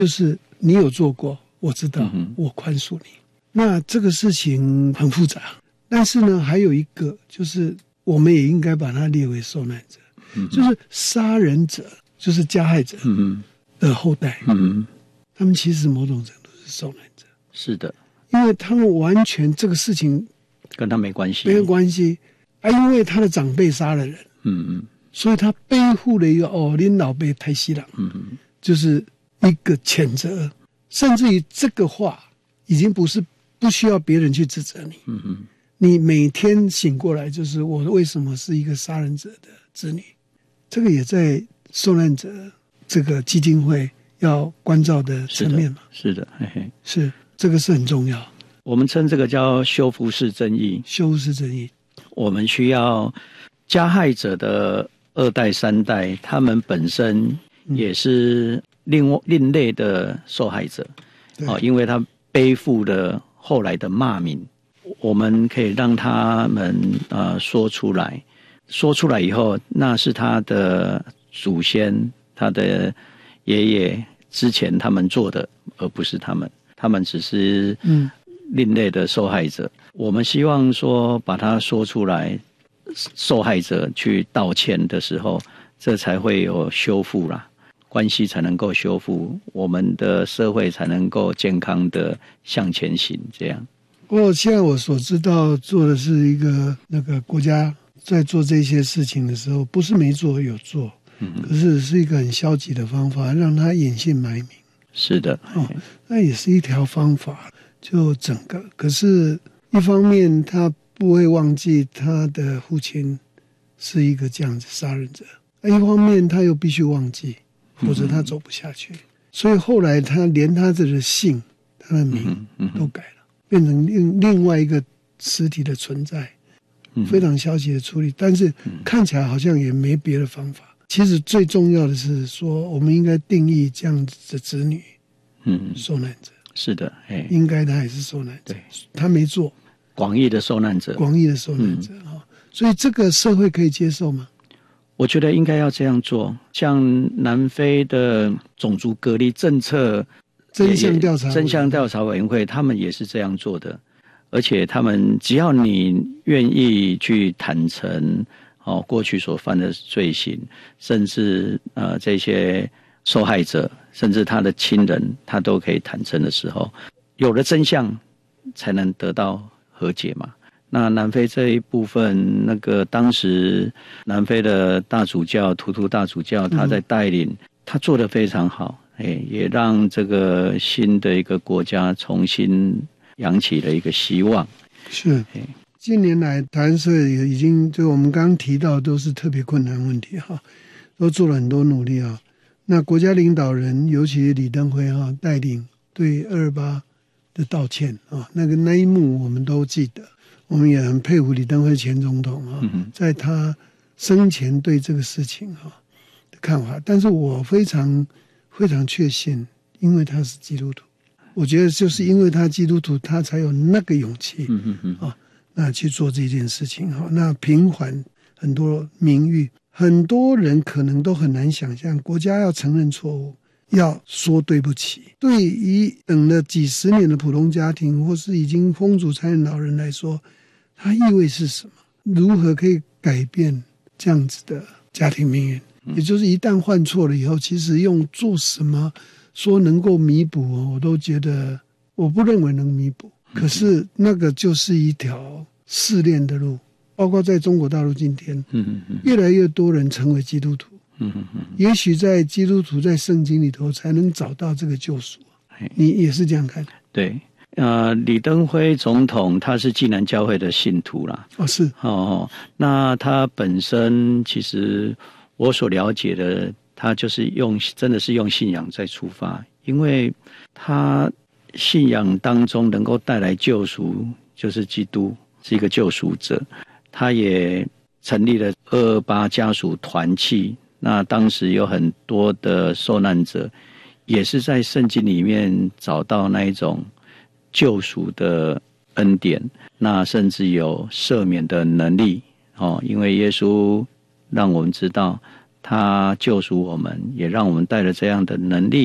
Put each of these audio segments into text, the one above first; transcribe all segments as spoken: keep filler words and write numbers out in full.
就是你有做过，我知道，嗯、我宽恕你。那这个事情很复杂，但是呢，还有一个就是我们也应该把它列为受难者，嗯、就是杀人者，就是加害者的后代，嗯、他们其实某种程度是受难者。 是的， 因为他们完全这个事情跟他没关系， 没有关系啊，因为他的长辈杀了人，嗯嗯，所以他背负了一个哦，恁老辈太西郎，嗯嗯，就是一个谴责，甚至于这个话已经不是不需要别人去指责你，嗯嗯，你每天醒过来就是我为什么是一个杀人者的子女，这个也在受难者这个基金会要关照的层面嘛， 是的，是的，嘿嘿， 是。这个是很重要， 我们称这个叫修复式正义。 修复式正义，我们需要加害者的二代、三代，他们本身也是另另类的受害者，哦，因为他背负了后来的骂名，我们可以让他们呃说出来，说出来以后，那是他的祖先、他的爷爷之前他们做的，而不是他们。他们只是另类的受害者，嗯、我们希望说把它说出来，受害者去道歉的时候，这才会有修复啦，关系才能够修复，我们的社会才能够健康的向前行。这样。 不过现在我所知道做的是一个那个国家在做这些事情的时候，不是没做有做，嗯、可是是一个很消极的方法，让他隐姓埋名。 是的， 哦，那也是一条方法，就整个。可是，一方面他不会忘记他的父亲是一个这样子杀人者，一方面他又必须忘记，否则他走不下去。嗯、所以后来他连他的姓、他的名都改了，嗯、变成另另外一个实体的存在，嗯、非常消极的处理。但是看起来好像也没别的方法。其实最重要的是说，我们应该定义这样子的子女，嗯，受难者。 是的，哎， 应该他也是受难者，对，他没做， 广义的受难者， 广义的受难者啊、嗯，所以这个社会可以接受吗？ 我觉得应该要这样做。像南非的种族隔离政策真相调查真相调查委员会，他们也是这样做的，而且他们只要你愿意去坦诚。哦，过去所犯的罪行，甚至呃这些受害者，甚至他的亲人，他都可以坦诚的时候，有了真相，才能得到和解嘛。那南非这一部分，那个当时南非的大主教图图大主教，他在带领，嗯、他做得非常好，哎，也让这个新的一个国家重新扬起了一个希望。 是。哎，近年来台湾社会已经就我们刚刚提到都是特别困难问题哈，都做了很多努力啊。那国家领导人尤其李登辉哈带领对二二八的道歉啊，那个那一幕我们都记得，我们也很佩服李登辉前总统啊，在他生前对这个事情哈的看法。但是我非常非常确信，因为他是基督徒，我觉得就是因为他基督徒，他才有那个勇气啊。那去做这件事情哈，那平缓很多名誉，很多人可能都很难想象，国家要承认错误，要说对不起。对于等了几十年的普通家庭，或是已经风烛残年老人来说，它意味是什么？如何可以改变这样子的家庭命运？也就是一旦犯错了以后，其实用做什么说能够弥补，我都觉得我不认为能弥补。可是那个就是一条试炼的路，包括在中国大陆今天，越来越多人成为基督徒，也许在基督徒在圣经里头才能找到这个救赎。你也是这样看？ 对，呃，李登辉总统他是济南教会的信徒啦。 哦，是哦，那他本身其实我所了解的，他就是用真的是用信仰在出发，因为他信仰当中能够带来救赎，就是基督是一个救赎者。他也成立了二二八家属团契，那当时有很多的受难者也是在圣经里面找到那一种救赎的恩典，那甚至有赦免的能力哦，因为耶稣让我们知道他救赎我们，也让我们带着这样的能力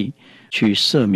去赦免